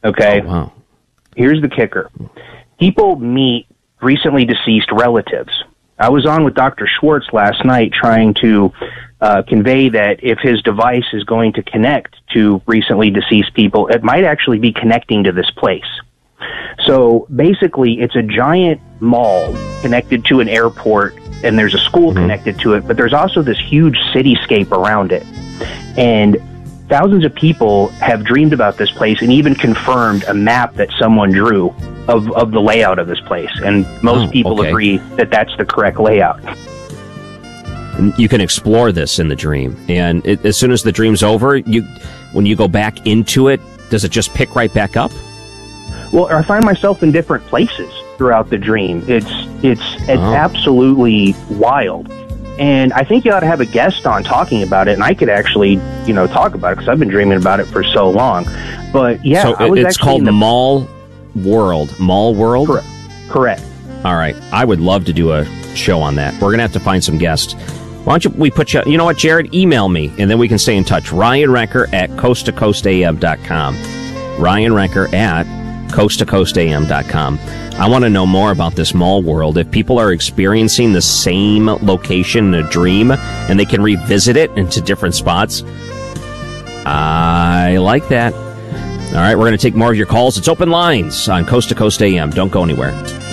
Okay? Oh, wow. Here's the kicker. People meet recently deceased relatives. I was on with Dr. Schwartz last night trying to convey that if his device is going to connect to recently deceased people, it might actually be connecting to this place. So basically, it's a giant mall connected to an airport, and there's a school connected to it, but there's also this huge cityscape around it. And thousands of people have dreamed about this place and even confirmed a map that someone drew of the layout of this place. And most people agree that that's the correct layout. You can explore this in the dream. And as soon as the dream's over, when you go back into it, does it just pick right back up? Well, I find myself in different places throughout the dream. It's absolutely wild. And I think you ought to have a guest on talking about it, and I could actually, talk about it because I've been dreaming about it for so long. But yeah, so it's called Mall World. Mall World? Correct. All right. I would love to do a show on that. We're going to have to find some guests. Why don't we put you know what, Jared? Email me, and then we can stay in touch. Ryan Wrecker at coasttocoastam.com. Ryan Wrecker at coasttocoastam.com. I want to know more about this Mall World. If people are experiencing the same location in a dream and they can revisit it into different spots, I like that. All right, we're going to take more of your calls. It's Open Lines on Coast to Coast AM. Don't go anywhere.